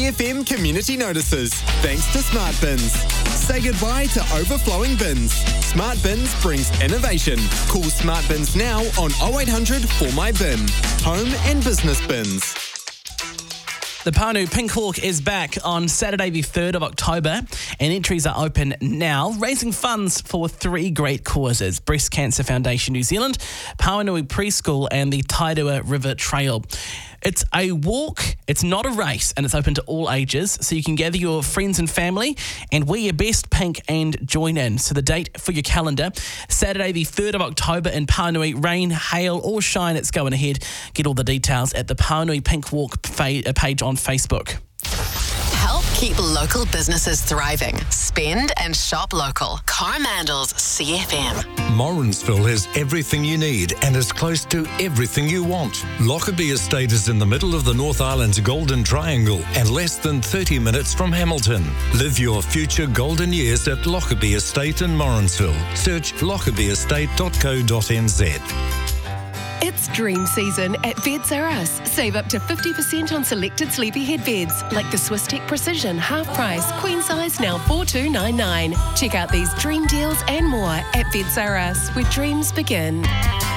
CFM community notices, thanks to Smart Bins. Say goodbye to overflowing bins. Smart Bins brings innovation. Call Smart Bins now on 0800 For My Bin. Home and business bins. The Pānu Pink Hawk is back on Saturday the 3rd of October, and entries are open now, raising funds for 3 great causes: Breast Cancer Foundation New Zealand, Pauanui Preschool and the Tairua River Trail. It's a walk, it's not a race, and it's open to all ages, so you can gather your friends and family and wear your best pink and join in. So the date for your calendar, Saturday the 3rd of October in Pānui. Rain, hail or shine, it's going ahead. Get all the details at the Pānui Pink Walk page on Facebook. Help keep local businesses thriving. Spend and shop local. Carmandels CFM. Morrinsville has everything you need and is close to everything you want. Lockerbie Estate is in the middle of the North Island's Golden Triangle and less than 30 minutes from Hamilton. Live your future golden years at Lockerbie Estate in Morrinsville. Search lockabieestate.co.nz. It's dream season at Beds R Us. Save up to 50% on selected sleepyhead beds, like the Swisstech Precision half price, queen size now $4,299. Check out these dream deals and more at Beds R Us, where dreams begin.